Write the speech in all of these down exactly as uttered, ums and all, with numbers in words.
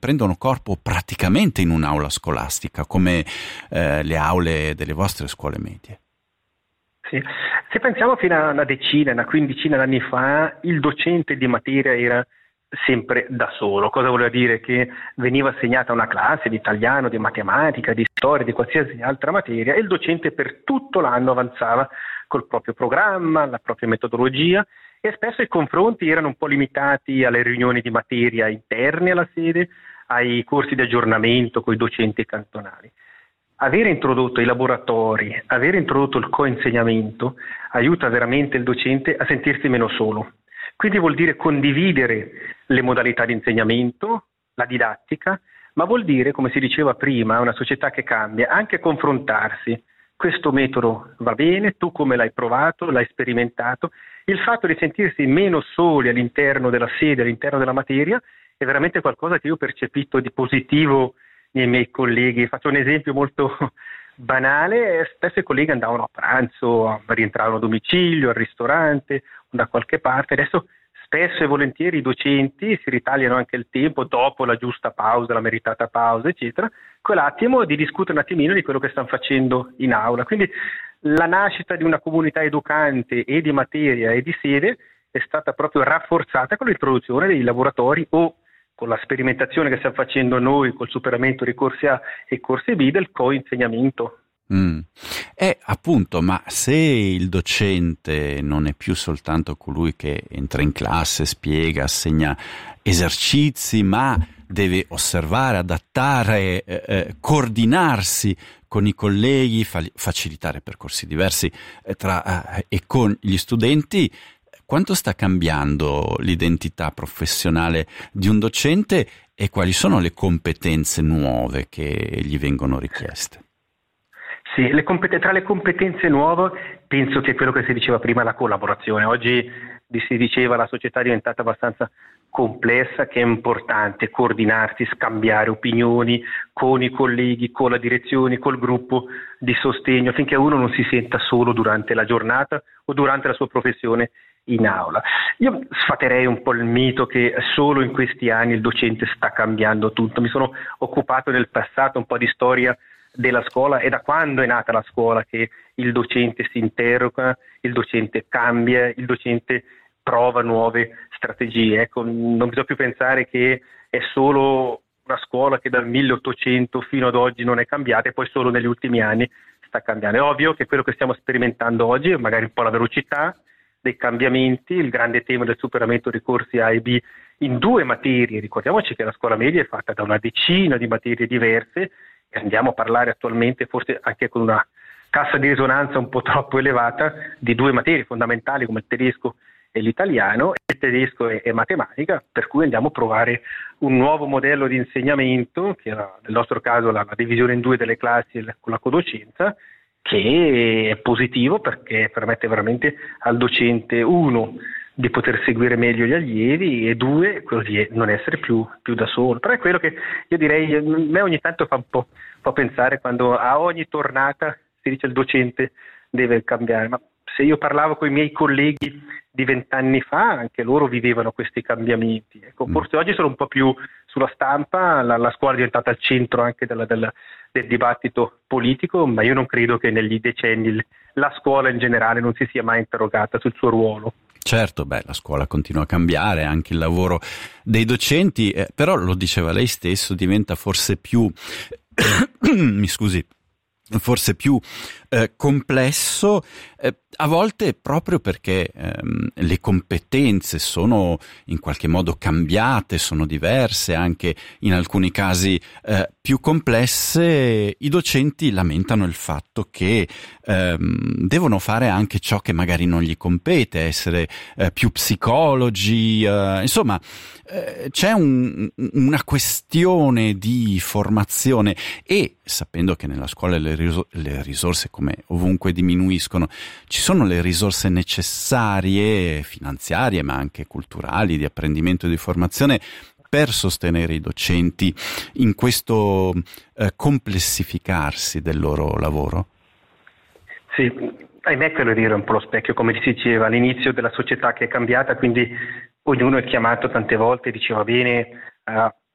prendono corpo praticamente in un'aula scolastica, come eh, le aule delle vostre scuole medie. Sì. Se pensiamo fino a una decina, una quindicina d'anni fa, il docente di materia era sempre da solo. Cosa voleva dire? Che veniva assegnata una classe di italiano, di matematica, di storia, di qualsiasi altra materia, e il docente per tutto l'anno avanzava col proprio programma, la propria metodologia, e spesso i confronti erano un po' limitati alle riunioni di materia interne alla sede, ai corsi di aggiornamento con i docenti cantonali. Aver introdotto i laboratori, aver introdotto il co-insegnamento aiuta veramente il docente a sentirsi meno solo. Quindi vuol dire condividere le modalità di insegnamento, la didattica, ma vuol dire, come si diceva prima, una società che cambia, anche confrontarsi. Questo metodo va bene, tu come l'hai provato, l'hai sperimentato. Il fatto di sentirsi meno soli all'interno della sede, all'interno della materia, è veramente qualcosa che io ho percepito di positivo nei miei colleghi. Faccio un esempio molto banale: spesso i colleghi andavano a pranzo, rientravano a domicilio, al ristorante, da qualche parte. Adesso spesso e volentieri i docenti si ritagliano anche il tempo, dopo la giusta pausa, la meritata pausa, eccetera, quell'attimo di discutere un attimino di quello che stanno facendo in aula. Quindi la nascita di una comunità educante e di materia e di sede è stata proprio rafforzata con l'introduzione dei laboratori o con la sperimentazione che stiamo facendo noi col superamento dei corsi A e corsi B del co-insegnamento. Mm. E appunto, ma se il docente non è più soltanto colui che entra in classe, spiega, assegna esercizi, ma deve osservare, adattare, eh, eh, coordinarsi con i colleghi, fa- facilitare percorsi diversi eh, tra eh, e con gli studenti, quanto sta cambiando l'identità professionale di un docente e quali sono le competenze nuove che gli vengono richieste? Sì, le compet- tra le competenze nuove penso che quello che si diceva prima, la collaborazione. Oggi si diceva la società è diventata abbastanza complessa, che è importante coordinarsi, scambiare opinioni con i colleghi, con la direzione, col gruppo di sostegno, affinché uno non si senta solo durante la giornata o durante la sua professione in aula. Io sfaterei un po' il mito che solo in questi anni il docente sta cambiando tutto. Mi sono occupato nel passato un po' di storia della scuola, e da quando è nata la scuola che il docente si interroga, il docente cambia, il docente prova nuove strategie. Ecco, non bisogna più pensare che è solo una scuola che dal milleottocento fino ad oggi non è cambiata e poi solo negli ultimi anni sta cambiando. È ovvio che quello che stiamo sperimentando oggi è magari un po' la velocità dei cambiamenti, il grande tema del superamento dei corsi A e B in due materie. Ricordiamoci che la scuola media è fatta da una decina di materie diverse e andiamo a parlare attualmente, forse anche con una cassa di risonanza un po' troppo elevata, di due materie fondamentali come il tedesco e l'italiano. Il tedesco è, è matematica, per cui andiamo a provare un nuovo modello di insegnamento, che era nel nostro caso la, la divisione in due delle classi con la codocenza, che è positivo perché permette veramente al docente, uno, di poter seguire meglio gli allievi, e due, quello di non essere più, più da solo. Però è quello che io direi, a me ogni tanto fa un po', fa pensare quando a ogni tornata si dice il docente deve cambiare, ma se io parlavo con i miei colleghi di vent'anni fa, anche loro vivevano questi cambiamenti. Ecco, forse oggi sono un po' più sulla stampa, la, la scuola è diventata al centro anche della, della, del dibattito politico, ma io non credo che negli decenni la scuola in generale non si sia mai interrogata sul suo ruolo. Certo, beh, la scuola continua a cambiare, anche il lavoro dei docenti, eh, però lo diceva lei stesso, diventa forse più, mi scusi, forse più eh, complesso, eh, a volte proprio perché ehm, le competenze sono in qualche modo cambiate, sono diverse, anche in alcuni casi eh, più complesse. I docenti lamentano il fatto che ehm, devono fare anche ciò che magari non gli compete, essere eh, più psicologi, eh, insomma eh, c'è un, una questione di formazione, e sapendo che nella scuola le, risor- le risorse come ovunque diminuiscono, ci sono le risorse necessarie, finanziarie ma anche culturali, di apprendimento e di formazione per sostenere i docenti in questo eh, complessificarsi del loro lavoro? Sì, ahimè quello dire un po' lo specchio, come si diceva all'inizio, della società che è cambiata, quindi ognuno è chiamato tante volte, diceva bene, a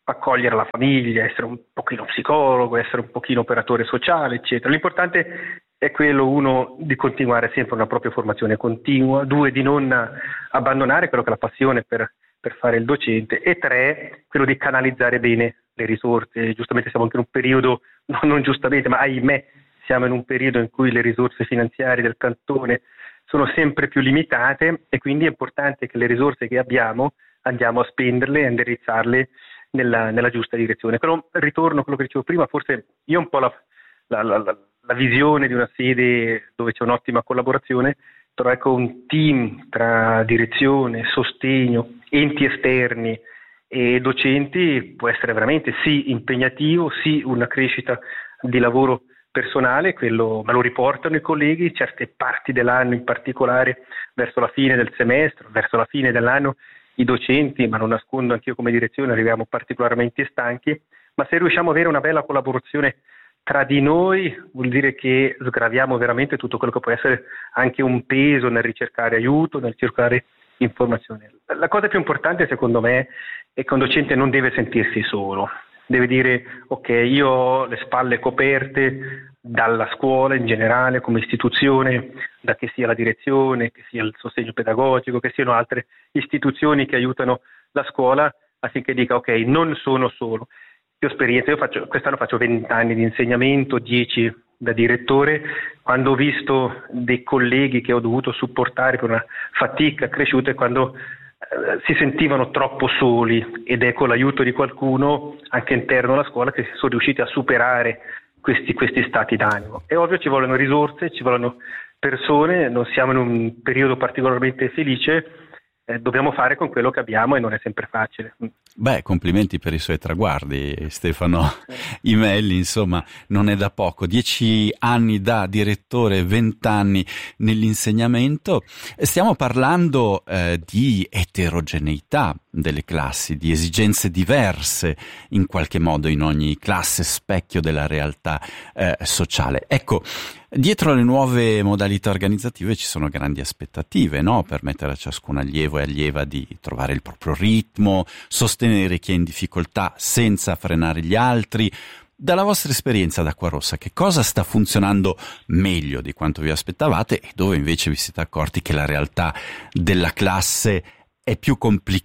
accogliere la famiglia, essere un pochino psicologo, essere un pochino operatore sociale, eccetera. L'importante è quello, uno, di continuare sempre una propria formazione continua, due, di non abbandonare quello che è la passione per, per fare il docente, e tre, quello di canalizzare bene le risorse. Giustamente siamo anche in un periodo, no, non giustamente, ma ahimè, siamo in un periodo in cui le risorse finanziarie del cantone sono sempre più limitate, e quindi è importante che le risorse che abbiamo andiamo a spenderle e a indirizzarle nella, nella giusta direzione. Però ritorno a quello che dicevo prima, forse io ho un po' la, la, la, la visione di una sede dove c'è un'ottima collaborazione, però ecco, un team tra direzione, sostegno, enti esterni e docenti può essere veramente sì impegnativo, sì una crescita di lavoro personale, quello me lo riportano i colleghi, certe parti dell'anno, in particolare verso la fine del semestre, verso la fine dell'anno, i docenti, ma non nascondo anch'io come direzione, arriviamo particolarmente stanchi, ma se riusciamo ad avere una bella collaborazione tra di noi vuol dire che sgraviamo veramente tutto quello che può essere anche un peso nel ricercare aiuto, nel cercare informazioni. La cosa più importante secondo me è che un docente non deve sentirsi solo, deve dire ok, io ho le spalle coperte dalla scuola in generale come istituzione, da che sia la direzione, che sia il sostegno pedagogico, che siano altre istituzioni che aiutano la scuola, affinché dica ok, non sono solo. Io ho esperienza, io faccio, quest'anno faccio venti anni di insegnamento, dieci da direttore, quando ho visto dei colleghi che ho dovuto supportare per una fatica cresciuta e quando eh, si sentivano troppo soli, ed è con l'aiuto di qualcuno anche interno alla scuola che sono riusciti a superare questi, questi stati d'animo. È ovvio, ci vogliono risorse, ci vogliono persone, non siamo in un periodo particolarmente felice, eh, dobbiamo fare con quello che abbiamo e non è sempre facile. Beh, complimenti per i suoi traguardi, Stefano Imelli, insomma, non è da poco. Dieci anni da direttore, vent'anni nell'insegnamento. Stiamo parlando eh, di eterogeneità delle classi, di esigenze diverse in qualche modo in ogni classe, specchio della realtà eh, sociale. Ecco, dietro alle nuove modalità organizzative ci sono grandi aspettative, no? Permettere a ciascun allievo e allieva di trovare il proprio ritmo, sostenere chi è in difficoltà senza frenare gli altri. Dalla vostra esperienza ad Acquarossa, che cosa sta funzionando meglio di quanto vi aspettavate e dove invece vi siete accorti che la realtà della classe è più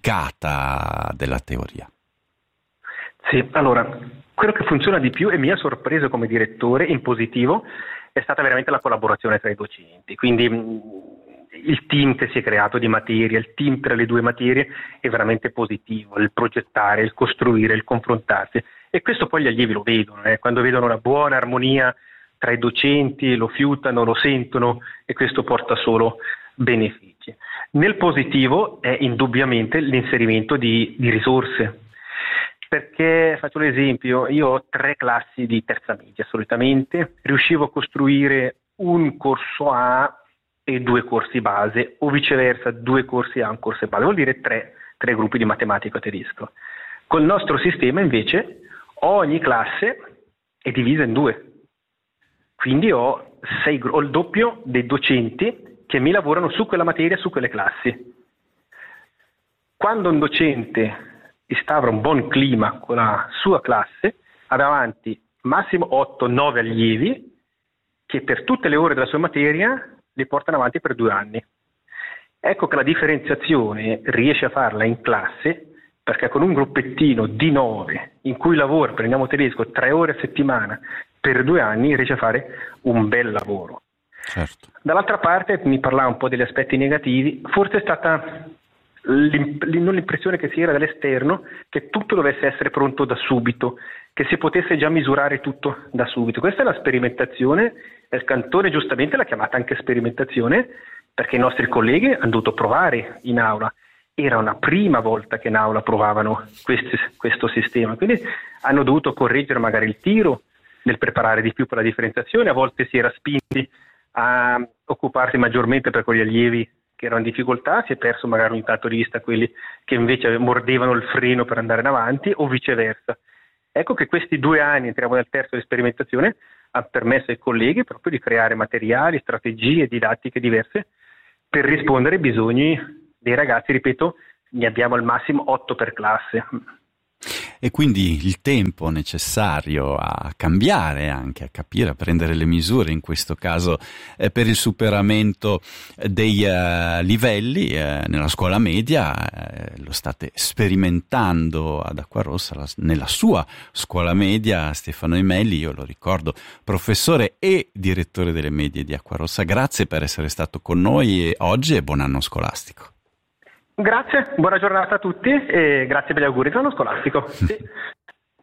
complicata della teoria? Sì, allora, quello che funziona di più e mi ha sorpreso come direttore in positivo è stata veramente la collaborazione tra i docenti, quindi mh, il team che si è creato di materia, il team tra le due materie è veramente positivo, il progettare, il costruire, il confrontarsi, e questo poi gli allievi lo vedono, eh, quando vedono una buona armonia tra i docenti, lo fiutano, lo sentono, e questo porta solo benefici. Nel positivo è indubbiamente l'inserimento di, di risorse. Perché, faccio l'esempio, io ho tre classi di terza media solitamente, riuscivo a costruire un corso A e due corsi base, o viceversa due corsi A e un corso base, vuol dire tre, tre gruppi di matematica a tedesco. Col nostro sistema invece ogni classe è divisa in due, quindi ho, sei, ho il doppio dei docenti che mi lavorano su quella materia, su quelle classi. Quando un docente instaura un buon clima con la sua classe, ha davanti massimo otto nove allievi che per tutte le ore della sua materia li portano avanti per due anni. Ecco che la differenziazione riesce a farla in classe, perché con un gruppettino di nove in cui lavora, prendiamo tedesco, tre ore a settimana per due anni, riesce a fare un bel lavoro. Certo. Dall'altra parte mi parlava un po' degli aspetti negativi, forse è stata L'imp- non l'impressione che si era dall'esterno che tutto dovesse essere pronto da subito, che si potesse già misurare tutto da subito. Questa è la sperimentazione, e il cantone giustamente l'ha chiamata anche sperimentazione, perché i nostri colleghi hanno dovuto provare in aula. Era una prima volta che in aula provavano questi, questo sistema, quindi hanno dovuto correggere magari il tiro nel preparare di più per la differenziazione, a volte si era spinti a occuparsi maggiormente per quegli allievi che erano in difficoltà, si è perso magari ogni tanto di vista quelli che invece mordevano il freno per andare in avanti, o viceversa. Ecco che questi due anni, entriamo nel terzo di sperimentazione, ha permesso ai colleghi proprio di creare materiali, strategie, didattiche diverse per rispondere ai bisogni dei ragazzi. Ripeto, ne abbiamo al massimo otto per classe. e quindi il tempo necessario a cambiare, anche a capire, a prendere le misure, in questo caso eh, per il superamento dei uh, livelli eh, nella scuola media, eh, lo state sperimentando ad Acquarossa, la, nella sua scuola media. Stefano Imelli, io lo ricordo, professore e direttore delle medie di Acquarossa, grazie per essere stato con noi oggi e buon anno scolastico. Grazie, buona giornata a tutti e grazie per gli auguri di anno scolastico. Sì.